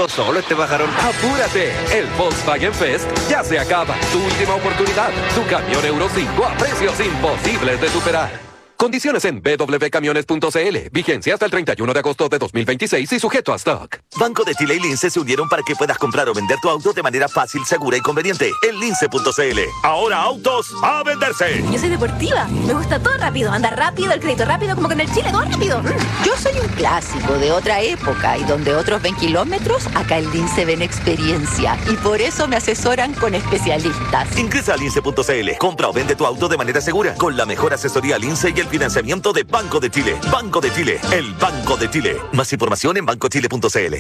otros solo te bajaron. ¡Apúrate! El Volkswagen Fest ya se acaba. Tu última oportunidad. Tu camión Euro 5 a precios imposibles de superar. Condiciones en www.camiones.cl. Vigencia hasta el 31 de agosto de 2026 y sujeto a stock. Banco de Chile y Lince se unieron para que puedas comprar o vender tu auto de manera fácil, segura y conveniente. En lince.cl. Ahora autos a venderse. Yo soy deportiva. Me gusta todo rápido. Andar rápido, el crédito rápido, como que en el Chile todo rápido. Yo soy un clásico de otra época y donde otros ven kilómetros, acá en Lince ven experiencia. Y por eso me asesoran con especialistas. Ingresa a lince.cl. Compra o vende tu auto de manera segura con la mejor asesoría Lince y el financiamiento de Banco de Chile. Banco de Chile, el Banco de Chile. Más información en bancochile.cl.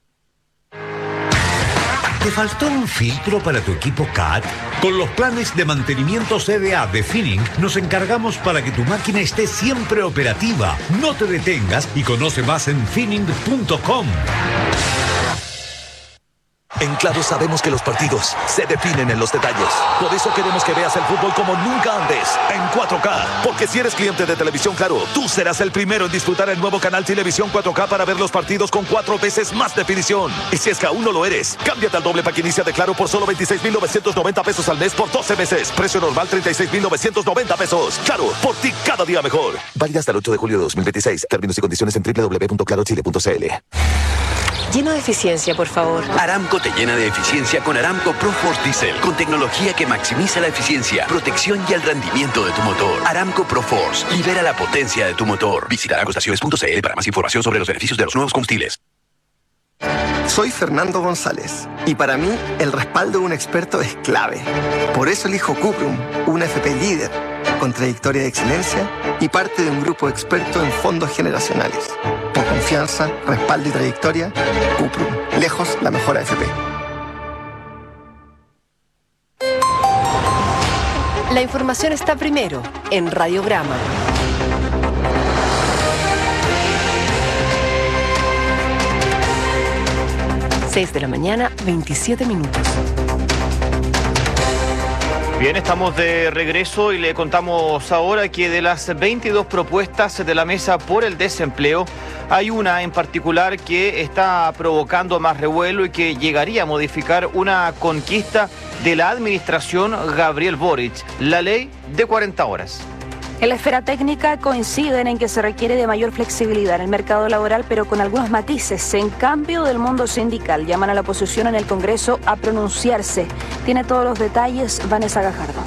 ¿Te faltó un filtro para tu equipo CAT? Con los planes de mantenimiento CDA de Finning nos encargamos para que tu máquina esté siempre operativa. No te detengas y conoce más en finning.com. En Claro sabemos que los partidos se definen en los detalles. Por eso queremos que veas el fútbol como nunca antes, en 4K. Porque si eres cliente de Televisión Claro, tú serás el primero en disfrutar el nuevo canal Televisión 4K para ver los partidos con 4 veces más definición. Y si es que aún no lo eres, cámbiate al doble pack inicia de Claro por solo 26,990 pesos al mes por 12 meses. Precio normal 36,990 pesos. Claro, por ti cada día mejor. Válida hasta el 8 de julio de 2026. Términos y condiciones en www.clarochile.cl. Lleno de eficiencia, por favor. Aramco te llena de eficiencia con Aramco ProForce Diesel, con tecnología que maximiza la eficiencia, protección y el rendimiento de tu motor. Aramco ProForce, libera la potencia de tu motor. Visita aramcoestaciones.cl para más información sobre los beneficios de los nuevos combustibles. Soy Fernando González y para mí el respaldo de un experto es clave. Por eso elijo Cuprum, una FP líder, con trayectoria de excelencia y parte de un grupo experto en fondos generacionales. Por confianza, respaldo y trayectoria, Cuprum, lejos la mejor AFP. La información está primero en Radiograma. 6 de la mañana, 27 minutos. Bien, estamos de regreso y le contamos ahora que de las 22 propuestas de la Mesa por el Desempleo, hay una en particular que está provocando más revuelo y que llegaría a modificar una conquista de la administración Gabriel Boric, la ley de 40 horas. En la esfera técnica coinciden en que se requiere de mayor flexibilidad en el mercado laboral, pero con algunos matices. En cambio, del mundo sindical llaman a la oposición en el Congreso a pronunciarse. Tiene todos los detalles Vanessa Gajardo.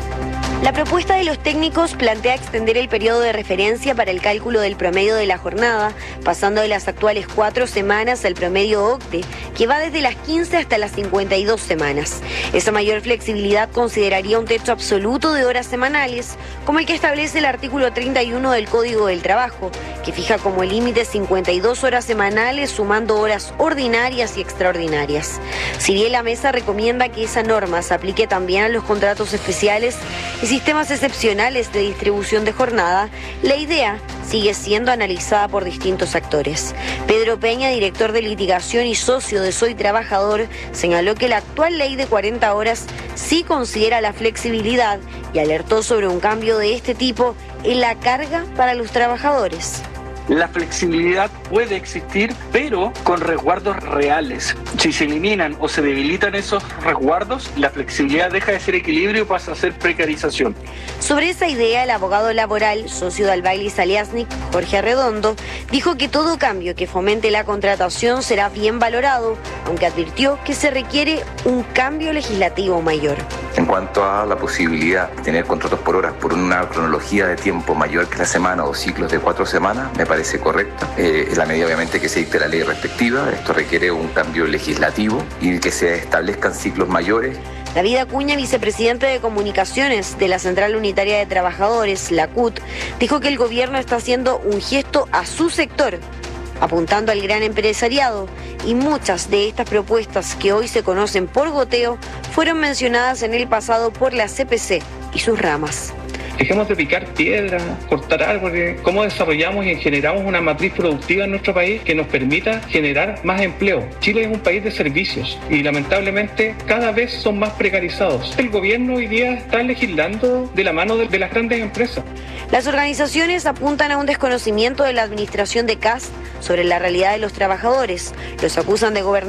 La propuesta de los técnicos plantea extender el periodo de referencia para el cálculo del promedio de la jornada, pasando de las actuales 4 semanas al promedio OCDE, que va desde las 15 hasta las 52 semanas. Esa mayor flexibilidad consideraría un techo absoluto de horas semanales, como el que establece el artículo 31 del Código del Trabajo, que fija como límite 52 horas semanales sumando horas ordinarias y extraordinarias. Si bien la mesa recomienda que esa norma se aplique también a los contratos especiales y sistemas excepcionales de distribución de jornada, la idea sigue siendo analizada por distintos actores. Pedro Peña, director de litigación y socio de Soy Trabajador, señaló que la actual ley de 40 horas sí considera la flexibilidad y alertó sobre un cambio de este tipo en la carga para los trabajadores. La flexibilidad puede existir, pero con resguardos reales. Si se eliminan o se debilitan esos resguardos, la flexibilidad deja de ser equilibrio y pasa a ser precarización. Sobre esa idea, el abogado laboral, socio de Albaili Saliasnik, Jorge Arredondo, dijo que todo cambio que fomente la contratación será bien valorado, aunque advirtió que se requiere un cambio legislativo mayor. En cuanto a la posibilidad de tener contratos por horas por una cronología de tiempo mayor que la semana o ciclos de 4 semanas, me parece correcta. En la medida obviamente que se dicte la ley respectiva, esto requiere un cambio legislativo y que se establezcan ciclos mayores. David Acuña, vicepresidente de Comunicaciones de la Central Unitaria de Trabajadores, la CUT, dijo que el gobierno está haciendo un gesto a su sector, apuntando al gran empresariado, y muchas de estas propuestas que hoy se conocen por goteo fueron mencionadas en el pasado por la CPC y sus ramas. Dejemos de picar piedra, cortar árboles. ¿Cómo desarrollamos y generamos una matriz productiva en nuestro país que nos permita generar más empleo? Chile es un país de servicios y lamentablemente cada vez son más precarizados. El gobierno hoy día está legislando de la mano de las grandes empresas. Las organizaciones apuntan a un desconocimiento de la administración de Kast sobre la realidad de los trabajadores. Los acusan de gobernar